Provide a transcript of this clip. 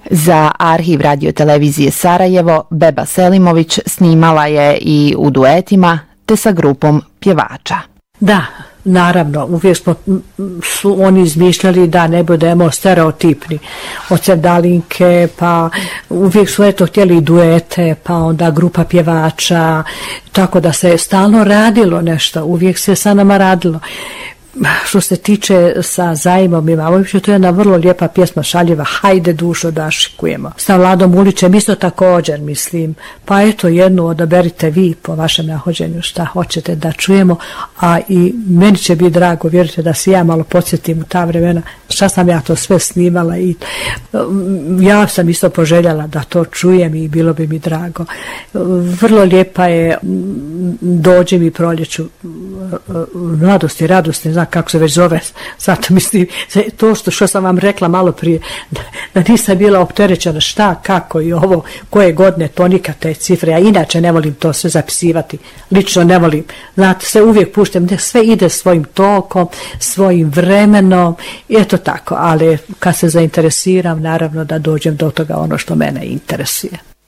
Za arhiv Radio televizije Sarajevo Beba Selimović snimala je i u duetima te sa grupom pjevača. Da, naravno, uvijek su oni izmišljali da ne budemo stereotipni od Sevdalinke, pa uvijek su htjeli i duete, pa onda grupa pjevača, tako da se stalno radilo nešto, uvijek se sa nama radilo. Što se tiče sa Zajmom Imamovićem, to je jedna vrlo lijepa pjesma, šaljiva, Hajde dušo da šikujemo. Sa Vladom Ulićem isto također, mislim, pa eto jednu odaberite vi po vašem nahođenju šta hoćete da čujemo, a i meni će biti drago, vjerujte da se ja malo podsjetim u ta vremena, šta sam ja to sve snimala i ja sam isto poželjala da to čujem i bilo bi mi drago. Vrlo lijepa je Dođi mi proljeću, mladosti, radosti, znam kako se već zove, zato mislim, to što sam vam rekla malo prije, da nisam bila opterećena šta, kako i ovo, koje godine, to nikad te cifre, ja inače ne volim to sve zapisivati, lično ne volim, znate, sve uvijek puštem, sve ide svojim tokom, svojim vremenom, i eto tako, ali kad se zainteresiram, naravno da dođem do toga ono što mene interesuje.